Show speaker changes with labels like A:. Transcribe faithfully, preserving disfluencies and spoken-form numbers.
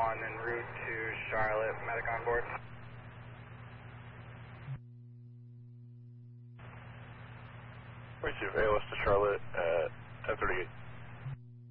A: one en route to Charlotte, medic on board.
B: Receive A L S to Charlotte at ten thirty-eight.